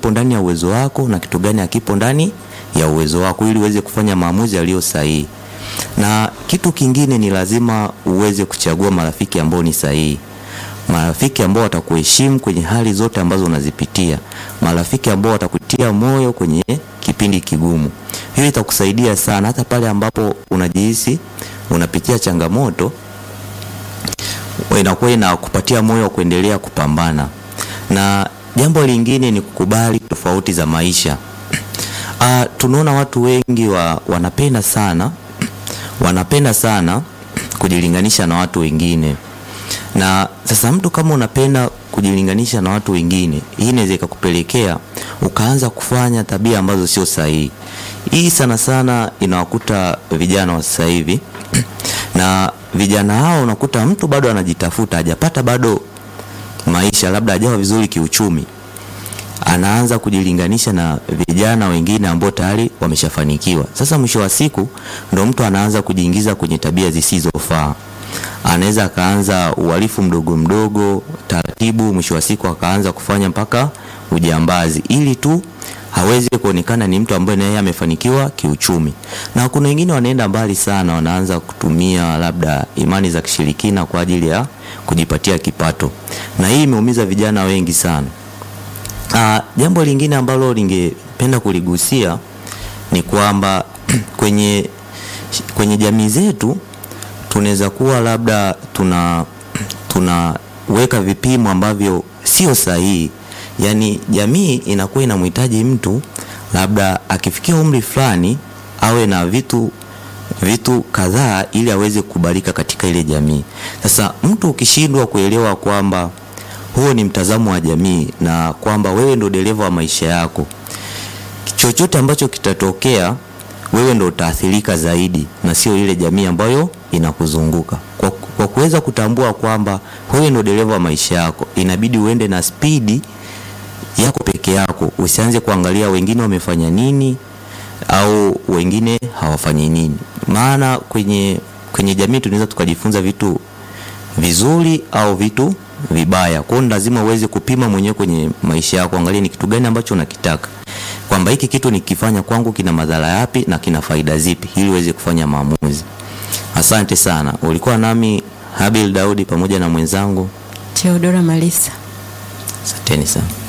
kipo ndani ya uwezo wako na kitu gani hakipo ndani ya uwezo wako, ili uweze kufanya maamuzi yaliyo sahihi. Na kitu kingine ni lazima uweze kuchagua marafiki ambao ni sahihi. Marafiki ambao watakuheshimu kwenye hali zote ambazo unazipitia. Marafiki ambao watakutia moyo kwenye kipindi kigumu. Hiyo itakusaidia sana hata pale ambapo unajihisi unapitia changamoto, inakuwa inakupatia moyo wa kuendelea kupambana. Na jambo lingine ni kukubali tofauti za maisha. Tunaona watu wengi wanapenda sana kujilinganisha na watu wengine. Na sasa mtu kama unapenda kujilinganisha na watu wengine, hii inaweza ikakupelekea ukaanza kufanya tabia ambazo sio sahihi. Hii sana sana inawakuta vijana wa sasa hivi. Na vijana hao unakuta mtu bado anajitafuta, hajapata bado maisha, labda hajawa vizuri kiuchumi, anaanza kujilinganisha na vijana wengine ambao tayari wameshafanikiwa. Sasa mwisho wa siku ndio mtu anaanza kujiingiza kwenye tabia zisizofaa. Anaweza akaanza uhalifu mdogo mdogo, taratibu mwisho wa siku akaanza kufanya mpaka ujambazi, ili tu hawezi kuonekana ni mtu ambaye naye amefanikiwa kiuchumi. Na kuna wengine wanaenda mbali sana, wanaanza kutumia labda imani za kishirikina kwa ajili ya kujipatia kipato. Na hii imeumiza vijana wengi sana. Jambo lingine ambalo ningependa kuligusia ni kwamba kwenye jamii zetu tunaweza kuwa labda tunaweka vipimo ambavyo sio sahihi. Yaani jamii inakuwa inamhitaji mtu labda akifikia umri fulani awe na vitu kadhaa ili aweze kukubalika katika ile jamii. Sasa mtu ukishindwa kuelewa kwamba huo ni mtazamo wa jamii na kwamba wewe ndo dereva wa maisha yako, chochote ambacho kitatokea wewe ndo utaathirika zaidi na sio ile jamii ambayo inakuzunguka. Kwa kuweza kutambua kwamba wewe ndo dereva wa maisha yako, inabidi uende na spidi yako peke yako. Usianze kuangalia wengine wamefanya nini au wengine hawafanyi nini. Maana kwenye jamii tunaweza tukajifunza vitu vizuri au vitu vibaya. Kwa hiyo lazima uweze kupima mwenyewe kwenye maisha yako, angalia ni kitu gani ambacho unakitaka, kwamba hiki kitu nikifanya kwangu kina madhara yapi na kina faida zipi, ili uweze kufanya maamuzi. Asante sana. Ulikuwa nami Habil Daudi pamoja na mwenzangu Theodora Malisa. Asanteni sana.